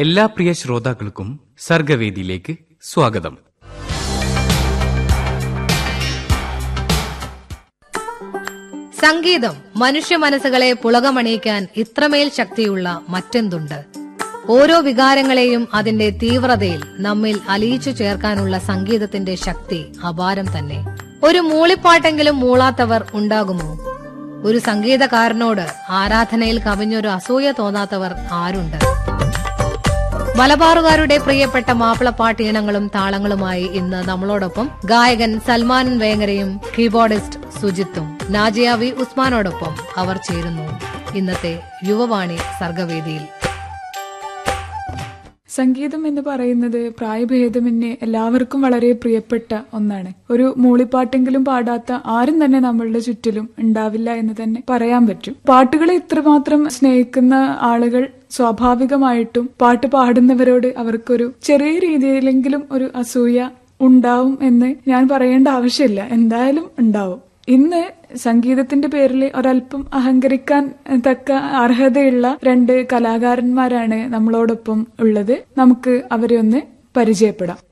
എല്ലാ പ്രിയ ശ്രോതാക്കൾക്കും സർഗവേദിയിലേക്ക് സ്വാഗതം. സംഗീതം മനുഷ്യ മനസ്സുകളെ പുളകമണിയിക്കാൻ ഇത്രമേൽ ശക്തിയുള്ള മറ്റെന്തുണ്ട്? ഓരോ വികാരങ്ങളെയും അതിന്റെ തീവ്രതയിൽ നമ്മിൽ അലിയിച്ചു ചേർക്കാനുള്ള സംഗീതത്തിന്റെ ശക്തി അപാരം തന്നെ. ഒരു മൂളിപ്പാട്ടെങ്കിലും മൂളാത്തവർ ഉണ്ടാകുമോ? ഒരു സംഗീതകാരനോട് ആരാധനയിൽ കവിഞ്ഞൊരു അസൂയ തോന്നാത്തവർ ആരുണ്ട്? മലബാറുകാരുടെ പ്രിയപ്പെട്ട മാപ്പിളപ്പാട്ട് ഇനങ്ങളും താളങ്ങളുമായി ഇന്ന് നമ്മളോടൊപ്പം ഗായകൻ സൽമാൻ വേങ്ങരയും കീബോർഡിസ്റ്റ് സുജിത്തും നാജിയ വി ഉസ്മാനോടൊപ്പം അവർ ചേരുന്നു ഇന്നത്തെ യുവവാണി സർഗവേദിയിൽ. സംഗീതം എന്ന് പറയുന്നത് പ്രായഭേദമന്യേ എല്ലാവർക്കും വളരെ പ്രിയപ്പെട്ട ഒന്നാണ്. ഒരു മൂളിപ്പാട്ടെങ്കിലും പാടാത്ത ആരും തന്നെ നമ്മളുടെ ചുറ്റിലും ഉണ്ടാവില്ല എന്ന് തന്നെ പറയാൻ പറ്റും. പാട്ടുകളെ ഇത്രമാത്രം സ്നേഹിക്കുന്ന ആളുകൾ സ്വാഭാവികമായിട്ടും പാട്ട് പാടുന്നവരോട് അവർക്കൊരു ചെറിയ രീതിയിലെങ്കിലും ഒരു അസൂയ ഉണ്ടാവും എന്ന് ഞാൻ പറയേണ്ട ആവശ്യമില്ല, എന്തായാലും ഉണ്ടാവും. ഇന്ന് സംഗീതത്തിന്റെ പേരിൽ ഒരൽപ്പം അഹങ്കരിക്കാൻ തക്ക അർഹതയുള്ള 2 കലാകാരന്മാരാണ് നമ്മളോടൊപ്പം ഉള്ളത്. നമുക്ക് അവരെ ഒന്ന് പരിചയപ്പെടാം.